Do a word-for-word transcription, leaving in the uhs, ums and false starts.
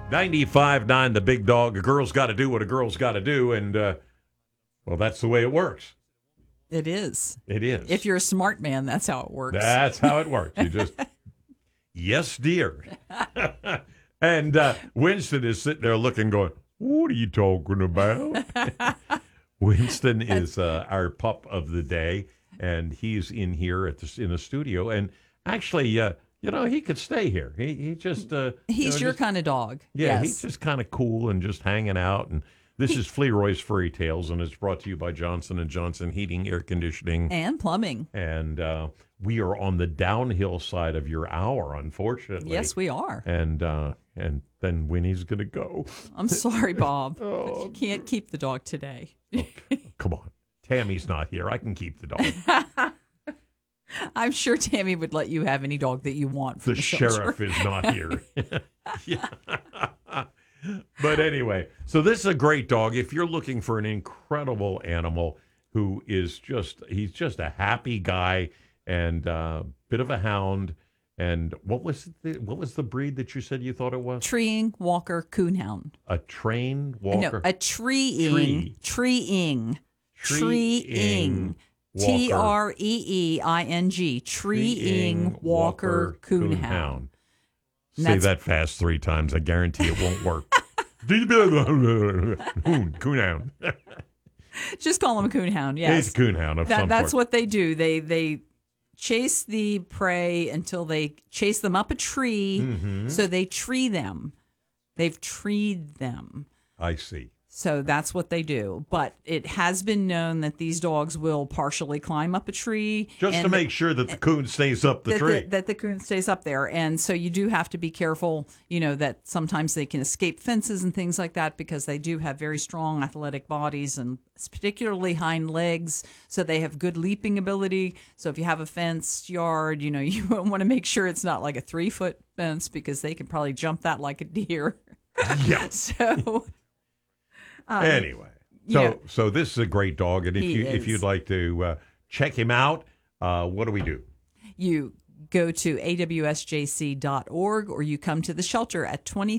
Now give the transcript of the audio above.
ninety-five nine, the big dog. A girl's got to do what a girl's got to do, and, uh, well, that's the way it works. It is. It is. If you're a smart man, that's how it works. That's how it works. You just, yes, dear. And uh, Winston is sitting there looking, going, what are you talking about? Winston is uh, our pup of the day, and he's in here at the, in the studio. And actually, uh, you know, he could stay here. He he just uh, He's you know, your just, kind of dog. Yeah, yes. he's just kind of cool and just hanging out. And this is Flearoy's Furry Tales, and it's brought to you by Johnson and Johnson Heating, Air Conditioning, and plumbing. And uh, we are on the downhill side of your hour, unfortunately. Yes, we are. And uh, and then Winnie's gonna go. I'm sorry, Bob. Oh. You can't keep the dog today. Okay. Come on, Tammy's not here. I can keep the dog. I'm sure Tammy would let you have any dog that you want. From The the sheriff shelter. is not here. Yeah. But anyway, so this is a great dog. If you're looking for an incredible animal who is just, he's just a happy guy and a uh, bit of a hound. And what was the, what was the breed that you said you thought it was? Treeing Walker Coonhound. A trained walker? No, a treeing. Tree. Treeing. Treeing. T R E E I N G. Treeing Walker Coonhound. Say that fast three times. I guarantee it won't work. Coonhound. Just call him a coonhound, yes. He's a coonhound of that, some That's sort. what they do. They they chase the prey until they chase them up a tree. Mm-hmm. So they tree them. They've treed them. I see. So that's what they do. But it has been known that these dogs will partially climb up a tree. Just and to make sure that the coon stays up the that tree. The, that the coon stays up there. And so you do have to be careful, you know, that sometimes they can escape fences and things like that because they do have very strong athletic bodies and particularly hind legs. So they have good leaping ability. So if you have a fenced yard, you know, you want to make sure it's not like a three foot fence because they can probably jump that like a deer. Yeah. So... Um, anyway, so yeah. so this is a great dog, and if He you is. if you'd like to uh, check him out, uh, what do we do? You go to A W S J C dot org or you come to the shelter at twenty